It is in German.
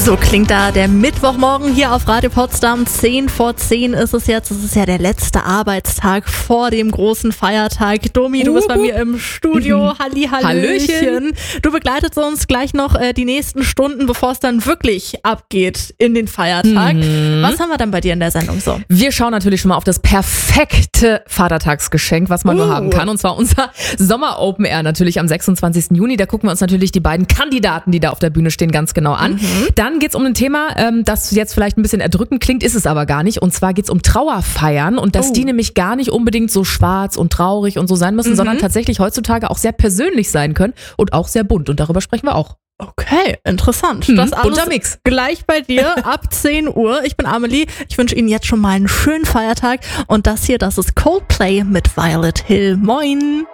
So klingt da der Mittwochmorgen hier auf Radio Potsdam. 10 vor 10 ist es jetzt. Es ist ja der letzte Arbeitstag vor dem großen Feiertag. Domi, du bist bei mir im Studio. Hallöchen. Du begleitest uns gleich noch die nächsten Stunden, bevor es dann wirklich abgeht in den Feiertag. Was haben wir dann bei dir in der Sendung so? Wir schauen natürlich schon mal auf das perfekte Vatertagsgeschenk, was man nur haben kann. Und zwar unser Sommer Open Air natürlich am 26. Juni. Da gucken wir uns natürlich die beiden Kandidaten, die da auf der Bühne stehen, ganz genau an. Dann geht's um ein Thema, das jetzt vielleicht ein bisschen erdrückend klingt, ist es aber gar nicht. Und zwar geht's um Trauerfeiern und dass die nämlich gar nicht unbedingt so schwarz und traurig und so sein müssen, sondern tatsächlich heutzutage auch sehr persönlich sein können und auch sehr bunt. Und darüber sprechen wir auch. Okay, interessant. Das alles bunter Mix. Gleich bei dir ab 10 Uhr. Ich bin Amelie. Ich wünsche Ihnen jetzt schon mal einen schönen Feiertag. Und das hier, das ist Coldplay mit Violet Hill. Moin!